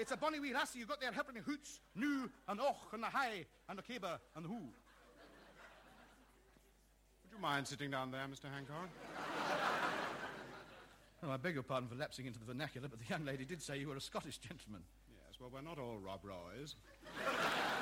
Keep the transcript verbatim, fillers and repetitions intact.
It's a bonny wee lassie you got there helping the hoots, new and och and the high and the caber and the who. Would you mind sitting down there, Mister Hancock? Oh, I beg your pardon for lapsing into the vernacular, but the young lady did say you were a Scottish gentleman. Yes, well, we're not all Rob Roys.